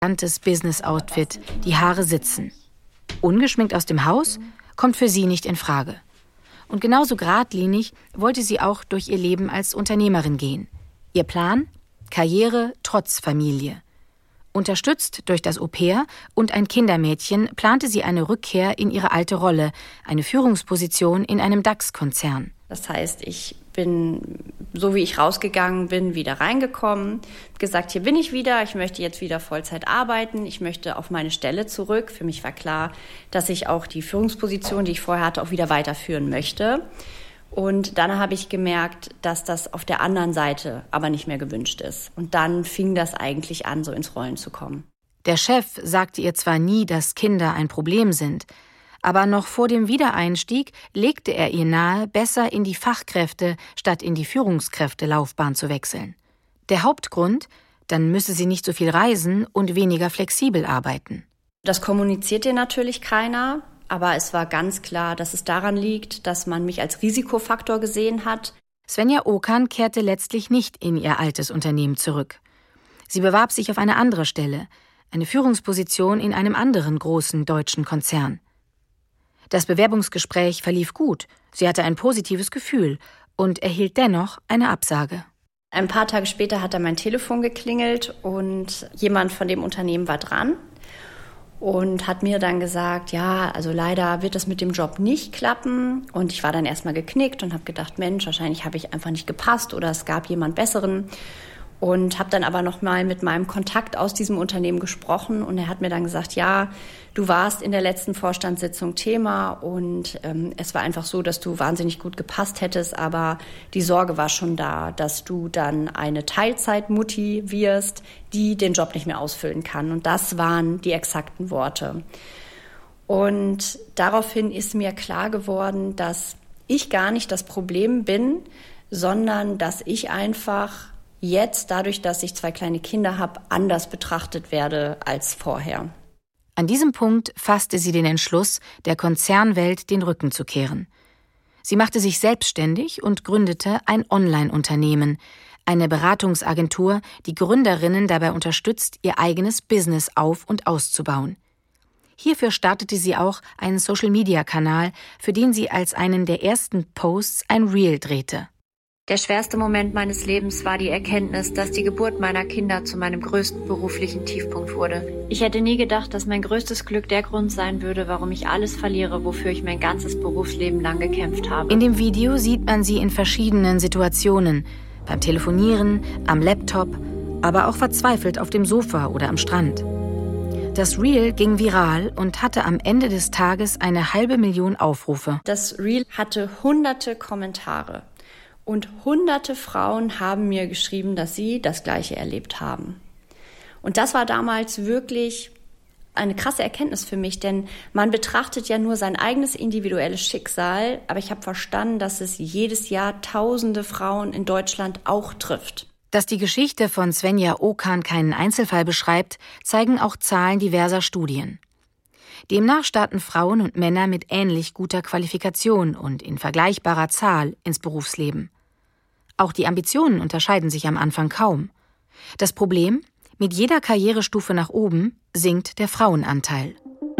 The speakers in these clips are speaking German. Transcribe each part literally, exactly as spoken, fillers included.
elegantes Business-Outfit, die Haare sitzen. Ungeschminkt aus dem Haus kommt für sie nicht in Frage. Und genauso geradlinig wollte sie auch durch ihr Leben als Unternehmerin gehen. Ihr Plan? Karriere trotz Familie. Unterstützt durch das Au-pair und ein Kindermädchen plante sie eine Rückkehr in ihre alte Rolle, eine Führungsposition in einem DAX-Konzern. Das heißt, ich bin, so wie ich rausgegangen bin, wieder reingekommen, gesagt, hier bin ich wieder, ich möchte jetzt wieder Vollzeit arbeiten, ich möchte auf meine Stelle zurück. Für mich war klar, dass ich auch die Führungsposition, die ich vorher hatte, auch wieder weiterführen möchte. Und dann habe ich gemerkt, dass das auf der anderen Seite aber nicht mehr gewünscht ist. Und dann fing das eigentlich an, so ins Rollen zu kommen. Der Chef sagte ihr zwar nie, dass Kinder ein Problem sind, aber noch vor dem Wiedereinstieg legte er ihr nahe, besser in die Fachkräfte statt in die Führungskräftelaufbahn zu wechseln. Der Hauptgrund? Dann müsse sie nicht so viel reisen und weniger flexibel arbeiten. Das kommuniziert ihr natürlich keiner. Aber es war ganz klar, dass es daran liegt, dass man mich als Risikofaktor gesehen hat. Svenja Okan kehrte letztlich nicht in ihr altes Unternehmen zurück. Sie bewarb sich auf eine andere Stelle, eine Führungsposition in einem anderen großen deutschen Konzern. Das Bewerbungsgespräch verlief gut, sie hatte ein positives Gefühl und erhielt dennoch eine Absage. Ein paar Tage später hat dann mein Telefon geklingelt und jemand von dem Unternehmen war dran. Und hat mir dann gesagt, ja, also leider wird das mit dem Job nicht klappen. Und ich war dann erstmal geknickt und habe gedacht, Mensch, wahrscheinlich habe ich einfach nicht gepasst oder es gab jemand Besseren. Und habe dann aber nochmal mit meinem Kontakt aus diesem Unternehmen gesprochen. Und er hat mir dann gesagt, ja, du warst in der letzten Vorstandssitzung Thema. Und ähm, es war einfach so, dass du wahnsinnig gut gepasst hättest. Aber die Sorge war schon da, dass du dann eine Teilzeitmutti wirst, die den Job nicht mehr ausfüllen kann. Und das waren die exakten Worte. Und daraufhin ist mir klar geworden, dass ich gar nicht das Problem bin, sondern dass ich einfach jetzt, dadurch, dass ich zwei kleine Kinder habe, anders betrachtet werde als vorher. An diesem Punkt fasste sie den Entschluss, der Konzernwelt den Rücken zu kehren. Sie machte sich selbstständig und gründete ein Online-Unternehmen, eine Beratungsagentur, die Gründerinnen dabei unterstützt, ihr eigenes Business auf- und auszubauen. Hierfür startete sie auch einen Social-Media-Kanal, für den sie als einen der ersten Posts ein Reel drehte. Der schwerste Moment meines Lebens war die Erkenntnis, dass die Geburt meiner Kinder zu meinem größten beruflichen Tiefpunkt wurde. Ich hätte nie gedacht, dass mein größtes Glück der Grund sein würde, warum ich alles verliere, wofür ich mein ganzes Berufsleben lang gekämpft habe. In dem Video sieht man sie in verschiedenen Situationen, beim Telefonieren, am Laptop, aber auch verzweifelt auf dem Sofa oder am Strand. Das Reel ging viral und hatte am Ende des Tages eine halbe Million Aufrufe. Das Reel hatte hunderte Kommentare. Und hunderte Frauen haben mir geschrieben, dass sie das Gleiche erlebt haben. Und das war damals wirklich eine krasse Erkenntnis für mich, denn man betrachtet ja nur sein eigenes individuelles Schicksal, aber ich habe verstanden, dass es jedes Jahr tausende Frauen in Deutschland auch trifft. Dass die Geschichte von Svenja Okan keinen Einzelfall beschreibt, zeigen auch Zahlen diverser Studien. Demnach starten Frauen und Männer mit ähnlich guter Qualifikation und in vergleichbarer Zahl ins Berufsleben. Auch die Ambitionen unterscheiden sich am Anfang kaum. Das Problem? Mit jeder Karrierestufe nach oben sinkt der Frauenanteil.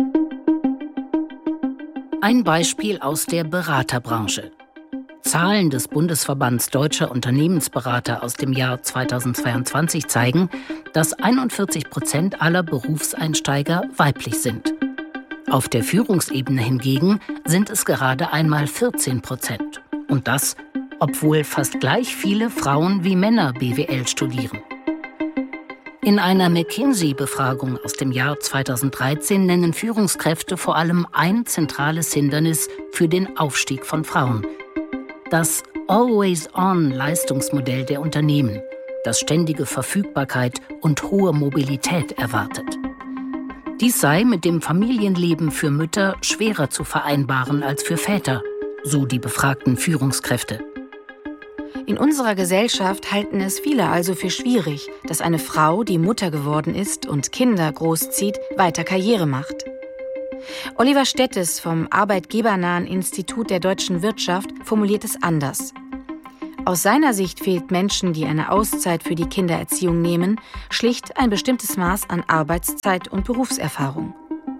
Ein Beispiel aus der Beraterbranche. Zahlen des Bundesverbands Deutscher Unternehmensberater aus dem Jahr zweitausendzweiundzwanzig zeigen, dass einundvierzig Prozent aller Berufseinsteiger weiblich sind. Auf der Führungsebene hingegen sind es gerade einmal vierzehn Prozent. Und das, obwohl fast gleich viele Frauen wie Männer B W L studieren. In einer McKinsey-Befragung aus dem Jahr zweitausenddreizehn nennen Führungskräfte vor allem ein zentrales Hindernis für den Aufstieg von Frauen: das Always-on-Leistungsmodell der Unternehmen, das ständige Verfügbarkeit und hohe Mobilität erwartet. Dies sei mit dem Familienleben für Mütter schwerer zu vereinbaren als für Väter, so die befragten Führungskräfte. In unserer Gesellschaft halten es viele also für schwierig, dass eine Frau, die Mutter geworden ist und Kinder großzieht, weiter Karriere macht. Oliver Stettes vom Arbeitgebernahen Institut der deutschen Wirtschaft formuliert es anders. Aus seiner Sicht fehlt Menschen, die eine Auszeit für die Kindererziehung nehmen, schlicht ein bestimmtes Maß an Arbeitszeit und Berufserfahrung.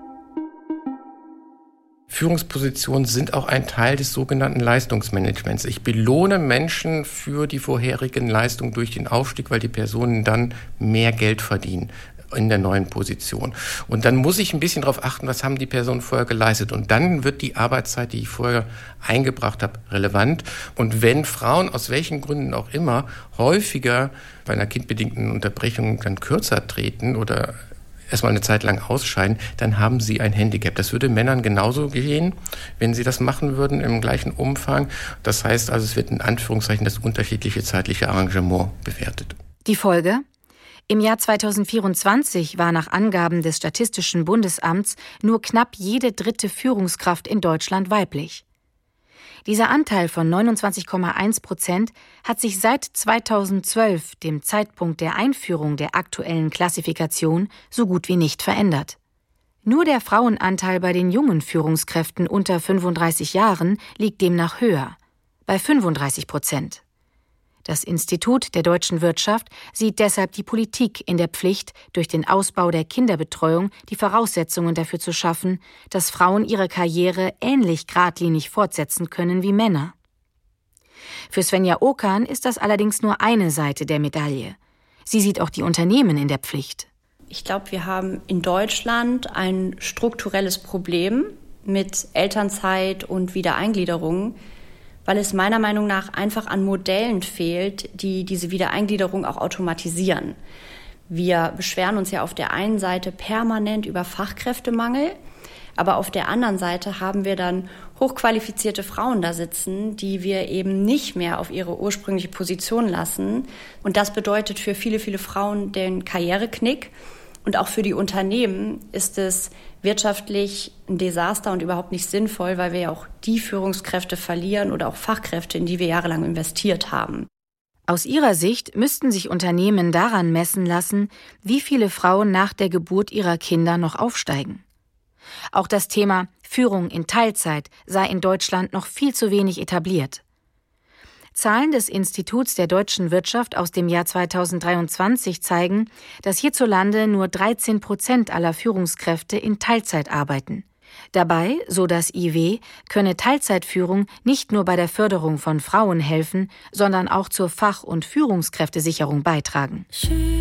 Führungspositionen sind auch ein Teil des sogenannten Leistungsmanagements. Ich belohne Menschen für die vorherigen Leistungen durch den Aufstieg, weil die Personen dann mehr Geld verdienen in der neuen Position. Und dann muss ich ein bisschen darauf achten, was haben die Personen vorher geleistet. Und dann wird die Arbeitszeit, die ich vorher eingebracht habe, relevant. Und wenn Frauen aus welchen Gründen auch immer häufiger bei einer kindbedingten Unterbrechung dann kürzer treten oder erstmal eine Zeit lang ausscheiden, dann haben sie ein Handicap. Das würde Männern genauso gehen, wenn sie das machen würden im gleichen Umfang. Das heißt also, es wird in Anführungszeichen das unterschiedliche zeitliche Arrangement bewertet. Die Folge? Im Jahr zweitausendvierundzwanzig war nach Angaben des Statistischen Bundesamts nur knapp jede dritte Führungskraft in Deutschland weiblich. Dieser Anteil von neunundzwanzig Komma eins Prozent hat sich seit zweitausendzwölf, dem Zeitpunkt der Einführung der aktuellen Klassifikation, so gut wie nicht verändert. Nur der Frauenanteil bei den jungen Führungskräften unter fünfunddreißig Jahren liegt demnach höher, bei fünfunddreißig Prozent. Das Institut der deutschen Wirtschaft sieht deshalb die Politik in der Pflicht, durch den Ausbau der Kinderbetreuung die Voraussetzungen dafür zu schaffen, dass Frauen ihre Karriere ähnlich geradlinig fortsetzen können wie Männer. Für Svenja Okan ist das allerdings nur eine Seite der Medaille. Sie sieht auch die Unternehmen in der Pflicht. Ich glaube, wir haben in Deutschland ein strukturelles Problem mit Elternzeit und Wiedereingliederung, weil es meiner Meinung nach einfach an Modellen fehlt, die diese Wiedereingliederung auch automatisieren. Wir beschweren uns ja auf der einen Seite permanent über Fachkräftemangel, aber auf der anderen Seite haben wir dann hochqualifizierte Frauen da sitzen, die wir eben nicht mehr auf ihre ursprüngliche Position lassen. Und das bedeutet für viele, viele Frauen den Karriereknick. Und auch für die Unternehmen ist es wirtschaftlich ein Desaster und überhaupt nicht sinnvoll, weil wir ja auch die Führungskräfte verlieren oder auch Fachkräfte, in die wir jahrelang investiert haben. Aus ihrer Sicht müssten sich Unternehmen daran messen lassen, wie viele Frauen nach der Geburt ihrer Kinder noch aufsteigen. Auch das Thema Führung in Teilzeit sei in Deutschland noch viel zu wenig etabliert. Zahlen des Instituts der deutschen Wirtschaft aus dem Jahr zweitausenddreiundzwanzig zeigen, dass hierzulande nur dreizehn Prozent aller Führungskräfte in Teilzeit arbeiten. Dabei, so das I W, könne Teilzeitführung nicht nur bei der Förderung von Frauen helfen, sondern auch zur Fach- und Führungskräftesicherung beitragen.